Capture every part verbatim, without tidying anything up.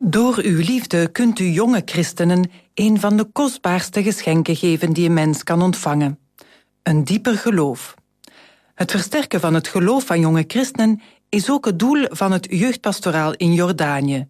Door uw liefde kunt u jonge christenen een van de kostbaarste geschenken geven die een mens kan ontvangen: een dieper geloof. Het versterken van het geloof van jonge christenen is ook het doel van het jeugdpastoraal in Jordanië.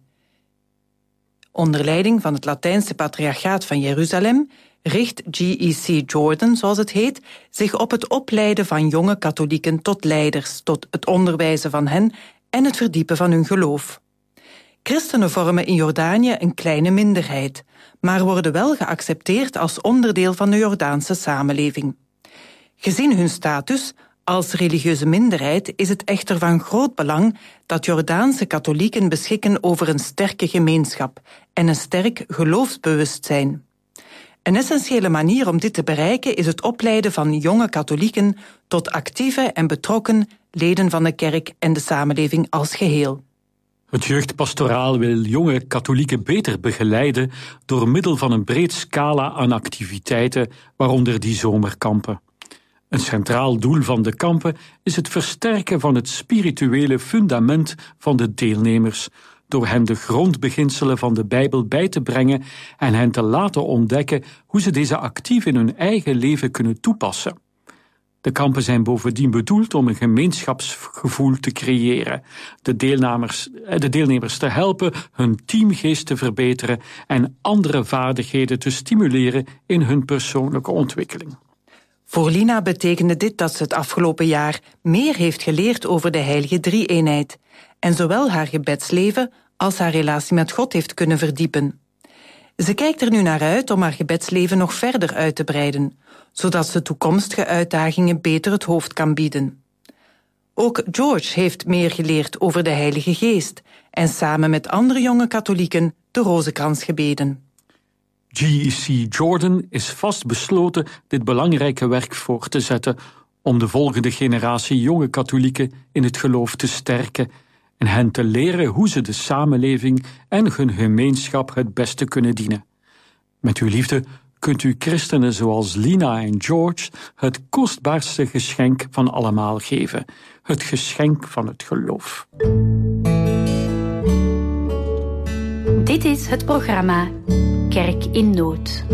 Onder leiding van het Latijnse Patriarchaat van Jeruzalem richt G E C Jordan, zoals het heet, zich op het opleiden van jonge katholieken tot leiders, tot het onderwijzen van hen en het verdiepen van hun geloof. Christenen vormen in Jordanië een kleine minderheid, maar worden wel geaccepteerd als onderdeel van de Jordaanse samenleving. Gezien hun status als religieuze minderheid is het echter van groot belang dat Jordaanse katholieken beschikken over een sterke gemeenschap en een sterk geloofsbewustzijn. Een essentiële manier om dit te bereiken is het opleiden van jonge katholieken tot actieve en betrokken leden van de kerk en de samenleving als geheel. Het jeugdpastoraal wil jonge katholieken beter begeleiden door middel van een breed scala aan activiteiten, waaronder die zomerkampen. Een centraal doel van de kampen is het versterken van het spirituele fundament van de deelnemers, door hen de grondbeginselen van de Bijbel bij te brengen en hen te laten ontdekken hoe ze deze actief in hun eigen leven kunnen toepassen. De kampen zijn bovendien bedoeld om een gemeenschapsgevoel te creëren, de deelnemers, de deelnemers te helpen hun teamgeest te verbeteren en andere vaardigheden te stimuleren in hun persoonlijke ontwikkeling. Voor Lina betekende dit dat ze het afgelopen jaar meer heeft geleerd over de heilige drie-eenheid en zowel haar gebedsleven als haar relatie met God heeft kunnen verdiepen. Ze kijkt er nu naar uit om haar gebedsleven nog verder uit te breiden, zodat ze toekomstige uitdagingen beter het hoofd kan bieden. Ook George heeft meer geleerd over de Heilige Geest en samen met andere jonge katholieken de rozenkrans gebeden. G E C Jordan is vastbesloten dit belangrijke werk voor te zetten om de volgende generatie jonge katholieken in het geloof te sterken en hen te leren hoe ze de samenleving en hun gemeenschap het beste kunnen dienen. Met uw liefde kunt u christenen zoals Lina en George het kostbaarste geschenk van allemaal geven: het geschenk van het geloof. Dit is het programma Kerk in Nood.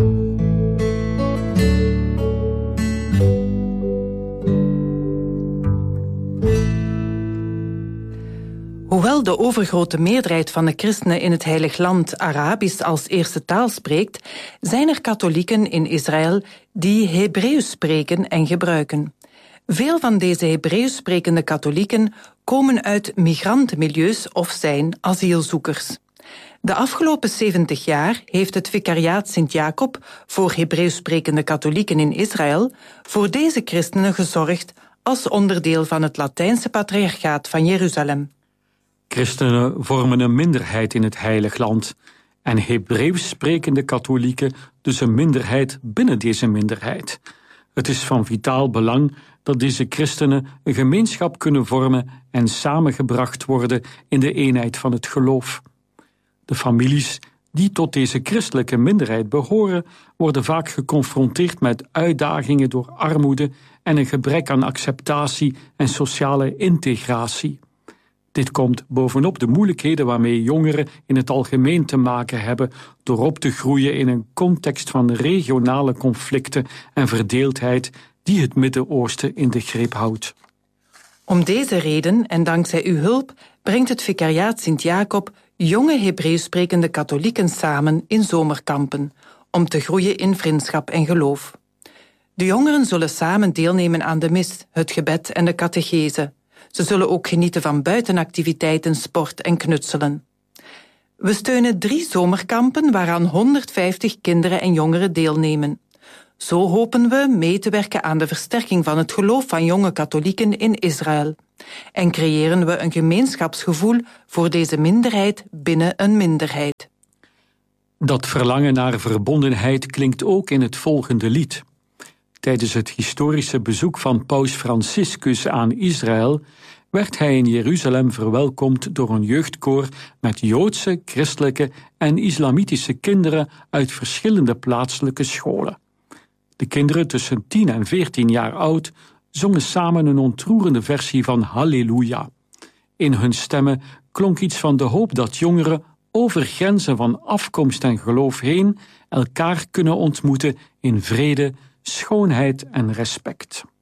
Hoewel de overgrote meerderheid van de christenen in het Heilig Land Arabisch als eerste taal spreekt, zijn er katholieken in Israël die Hebreeuws spreken en gebruiken. Veel van deze Hebreeuws sprekende katholieken komen uit migrantenmilieus of zijn asielzoekers. De afgelopen zeventig jaar heeft het Vicariaat Sint-Jacob voor Hebreeuws sprekende katholieken in Israël voor deze christenen gezorgd als onderdeel van het Latijnse Patriarchaat van Jeruzalem. Christenen vormen een minderheid in het Heilig Land en Hebreeuws sprekende katholieken dus een minderheid binnen deze minderheid. Het is van vitaal belang dat deze christenen een gemeenschap kunnen vormen en samengebracht worden in de eenheid van het geloof. De families die tot deze christelijke minderheid behoren, worden vaak geconfronteerd met uitdagingen door armoede en een gebrek aan acceptatie en sociale integratie. Dit komt bovenop de moeilijkheden waarmee jongeren in het algemeen te maken hebben door op te groeien in een context van regionale conflicten en verdeeldheid die het Midden-Oosten in de greep houdt. Om deze reden en dankzij uw hulp brengt het Vicariaat Sint-Jacob jonge Hebreeuws sprekende katholieken samen in zomerkampen om te groeien in vriendschap en geloof. De jongeren zullen samen deelnemen aan de mis, het gebed en de catechese. Ze zullen ook genieten van buitenactiviteiten, sport en knutselen. We steunen drie zomerkampen waaraan honderdvijftig kinderen en jongeren deelnemen. Zo hopen we mee te werken aan de versterking van het geloof van jonge katholieken in Israël. En creëren we een gemeenschapsgevoel voor deze minderheid binnen een minderheid. Dat verlangen naar verbondenheid klinkt ook in het volgende lied. Tijdens het historische bezoek van paus Franciscus aan Israël werd hij in Jeruzalem verwelkomd door een jeugdkoor met Joodse, christelijke en islamitische kinderen uit verschillende plaatselijke scholen. De kinderen tussen tien en veertien jaar oud zongen samen een ontroerende versie van Halleluja. In hun stemmen klonk iets van de hoop dat jongeren over grenzen van afkomst en geloof heen elkaar kunnen ontmoeten in vrede, schoonheid en respect.